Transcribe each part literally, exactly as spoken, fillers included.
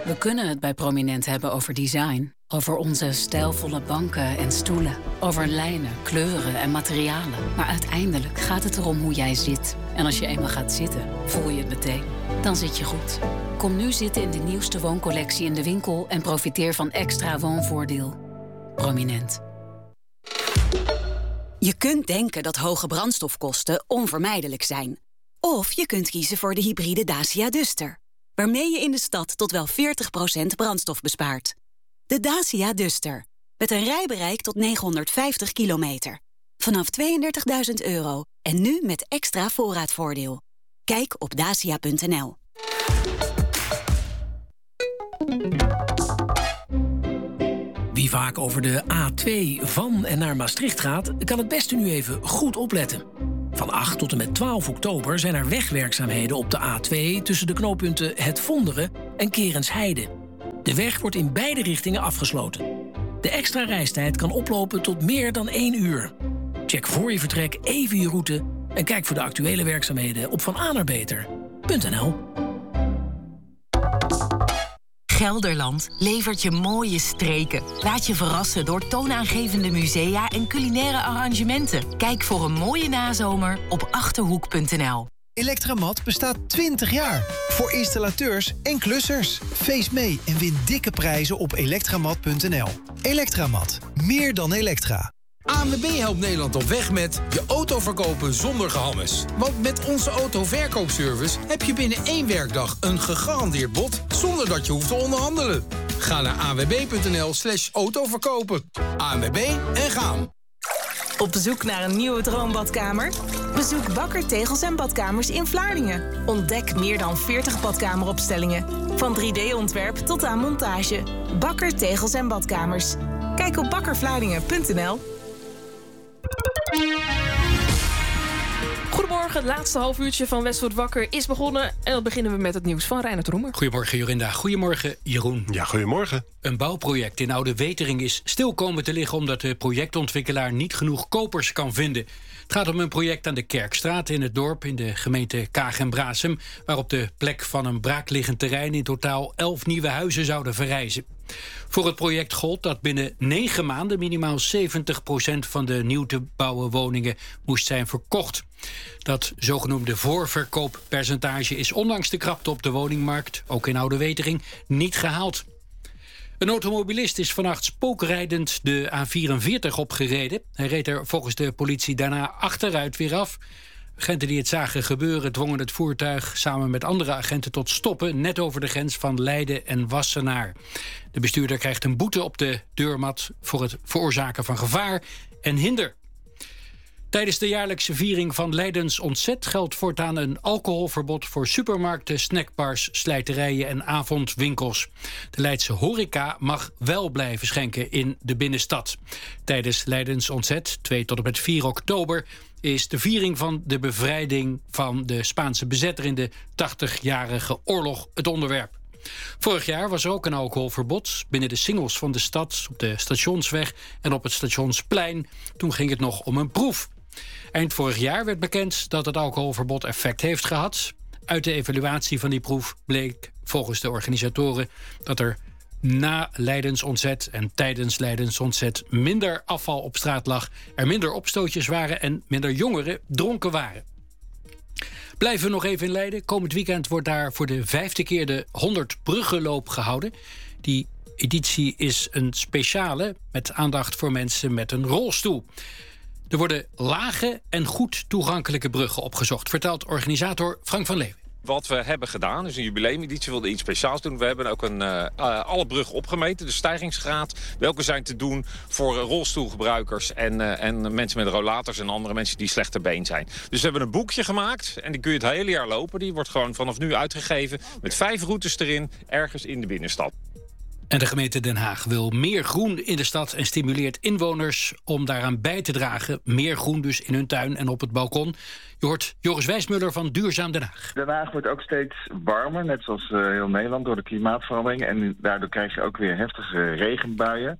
We kunnen het bij Prominent hebben over design. Over onze stijlvolle banken en stoelen. Over lijnen, kleuren en materialen. Maar uiteindelijk gaat het erom hoe jij zit. En als je eenmaal gaat zitten, voel je het meteen. Dan zit je goed. Kom nu zitten in de nieuwste wooncollectie in de winkel... en profiteer van extra woonvoordeel. Prominent. Je kunt denken dat hoge brandstofkosten onvermijdelijk zijn. Of je kunt kiezen voor de hybride Dacia Duster, waarmee je in de stad tot wel veertig procent brandstof bespaart. De Dacia Duster, met een rijbereik tot negenhonderdvijftig kilometer. Vanaf tweeëndertigduizend euro en nu met extra voorraadvoordeel. Kijk op dacia punt n l. Wie vaak over de A twee van en naar Maastricht gaat, kan het beste nu even goed opletten. Van acht tot en met twaalf oktober zijn er wegwerkzaamheden op de A twee... tussen de knooppunten Het Vonderen en Kerensheide. De weg wordt in beide richtingen afgesloten. De extra reistijd kan oplopen tot meer dan één uur. Check voor je vertrek even je route... en kijk voor de actuele werkzaamheden op vananerbeter punt n l. Gelderland levert je mooie streken. Laat je verrassen door toonaangevende musea en culinaire arrangementen. Kijk voor een mooie nazomer op achterhoek punt n l. Elektramat bestaat twintig jaar. Voor installateurs en klussers. Feest mee en win dikke prijzen op elektramat punt n l. Elektramat. Meer dan elektra. A N W B helpt Nederland op weg met je auto verkopen zonder gehammes. Want met onze autoverkoopservice heb je binnen één werkdag een gegarandeerd bod zonder dat je hoeft te onderhandelen. Ga naar a n w b punt n l slash autoverkopen. A N W B en gaan. Op zoek naar een nieuwe droombadkamer? Bezoek Bakker Tegels en Badkamers in Vlaardingen. Ontdek meer dan veertig badkameropstellingen. Van drie D-ontwerp tot aan montage. Bakker Tegels en Badkamers. Kijk op bakker vlaardingen punt n l. Goedemorgen, het laatste half uurtje van Westwoord Wakker is begonnen. En dan beginnen we met het nieuws van Reinout Roemer. Goedemorgen Jorinda, goedemorgen Jeroen. Ja, goedemorgen. Een bouwproject in Oude Wetering is stil komen te liggen... omdat de projectontwikkelaar niet genoeg kopers kan vinden. Het gaat om een project aan de Kerkstraat in het dorp... in de gemeente Kaag en Braassem... waar op de plek van een braakliggend terrein... in totaal elf nieuwe huizen zouden verrijzen. Voor het project gold dat binnen negen maanden... minimaal zeventig procent van de nieuw te bouwen woningen moest zijn verkocht. Dat zogenoemde voorverkooppercentage is ondanks de krapte op de woningmarkt... ook in Oude Wetering, niet gehaald. Een automobilist is vannacht spookrijdend de A vierenveertig opgereden. Hij reed er volgens de politie daarna achteruit weer af. Agenten die het zagen gebeuren dwongen het voertuig samen met andere agenten tot stoppen... net over de grens van Leiden en Wassenaar. De bestuurder krijgt een boete op de deurmat voor het veroorzaken van gevaar en hinder. Tijdens de jaarlijkse viering van Leidens Ontzet geldt voortaan een alcoholverbod voor supermarkten, snackbars, slijterijen en avondwinkels. De Leidse horeca mag wel blijven schenken in de binnenstad. Tijdens Leidens Ontzet, twee tot en met vier oktober, is de viering van de bevrijding van de Spaanse bezetter in de tachtigjarige oorlog het onderwerp. Vorig jaar was er ook een alcoholverbod binnen de singels van de stad, op de Stationsweg en op het Stationsplein. Toen ging het nog om een proef. Eind vorig jaar werd bekend dat het alcoholverbod effect heeft gehad. Uit de evaluatie van die proef bleek volgens de organisatoren dat er na Leidens Ontzet en tijdens Leidens Ontzet minder afval op straat lag, er minder opstootjes waren en minder jongeren dronken waren. Blijven we nog even in Leiden. Komend weekend wordt daar voor de vijfde keer de honderd bruggenloop gehouden. Die editie is een speciale met aandacht voor mensen met een rolstoel. Er worden lage en goed toegankelijke bruggen opgezocht, vertelt organisator Frank van Leeuwen. Wat we hebben gedaan is een jubileumeditie, we wilden iets speciaals doen. We hebben ook een, uh, uh, alle bruggen opgemeten, de stijgingsgraad. Welke zijn te doen voor uh, rolstoelgebruikers en, uh, en mensen met rollators en andere mensen die slechter been zijn. Dus we hebben een boekje gemaakt en die kun je het hele jaar lopen. Die wordt gewoon vanaf nu uitgegeven met vijf routes erin, ergens in de binnenstad. En de gemeente Den Haag wil meer groen in de stad en stimuleert inwoners om daaraan bij te dragen. Meer groen dus in hun tuin en op het balkon. Je hoort Joris Wijsmuller van Duurzaam Den Haag. Den Haag wordt ook steeds warmer, net zoals uh, heel Nederland, door de klimaatverandering. En daardoor krijg je ook weer heftige regenbuien.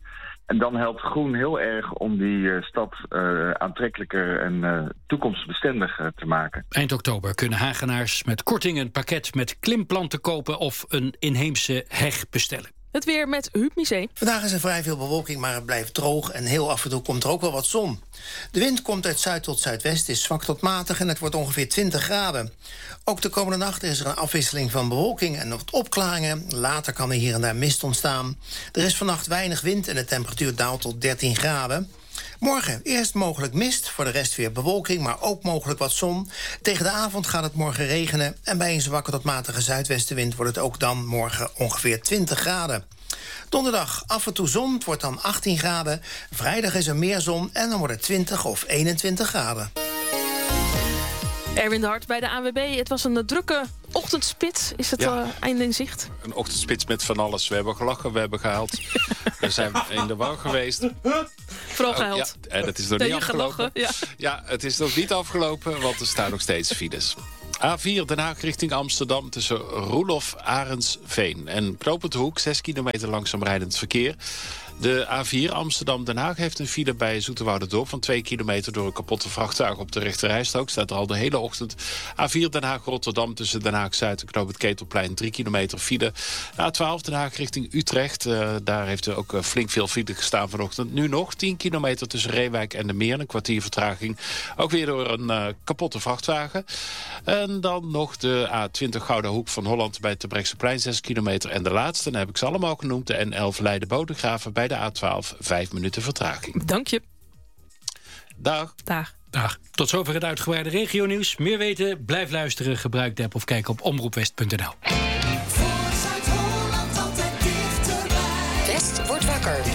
En dan helpt groen heel erg om die uh, stad uh, aantrekkelijker en uh, toekomstbestendig uh, te maken. Eind oktober kunnen Hagenaars met korting een pakket met klimplanten kopen of een inheemse heg bestellen. Het weer met Huub Misé. Vandaag is er vrij veel bewolking, maar het blijft droog en heel af en toe komt er ook wel wat zon. De wind komt uit zuid tot zuidwest, is zwak tot matig en het wordt ongeveer twintig graden. Ook de komende nacht is er een afwisseling van bewolking en wat opklaringen. Later kan er hier en daar mist ontstaan. Er is vannacht weinig wind en de temperatuur daalt tot dertien graden. Morgen eerst mogelijk mist, voor de rest weer bewolking, maar ook mogelijk wat zon. Tegen de avond gaat het morgen regenen en bij een zwakke tot matige zuidwestenwind wordt het ook dan morgen ongeveer twintig graden. Donderdag af en toe zon, het wordt dan achttien graden. Vrijdag is er meer zon en dan wordt het twintig of eenentwintig graden. Erwin de Hart bij de A N W B. Het was een drukke ochtendspits. Is het ja. uh, einde in zicht? Een ochtendspits met van alles. We hebben gelachen, we hebben gehuild. We zijn in de war geweest. Vooral gehuild. Oh, ja. En het is nog niet afgelopen. Ja. ja, het is nog niet afgelopen, want er staan nog steeds files. A vier Den Haag richting Amsterdam tussen Roelof, Arendsveen en Knopend Hoek. Zes kilometer langzaam rijdend verkeer. De A vier Amsterdam-Den Haag heeft een file bij Zoeterwouderdorp van twee kilometer door een kapotte vrachtwagen op de rechterrijstrook. Staat er al de hele ochtend. A vier Den Haag-Rotterdam tussen Den Haag-Zuid en Knoop het Ketelplein drie kilometer file. A twaalf Den Haag richting Utrecht. Uh, daar heeft er ook uh, flink veel file gestaan vanochtend. Nu nog tien kilometer tussen Reewijk en de Meer. Een kwartier vertraging. Ook weer door een uh, kapotte vrachtwagen. En dan nog de A twintig Gouden Hoek van Holland bij het Terbrechtseplein zes kilometer. En de laatste, dan heb ik ze allemaal genoemd, de N elf Leiden-Bodegraven bij de A twaalf, vijf minuten vertraging. Dank je. Dag. Dag. Dag. Tot zover het uitgebreide regionieuws. Meer weten? Blijf luisteren, gebruik de app of kijk op omroepwest punt n l. West wordt wakker.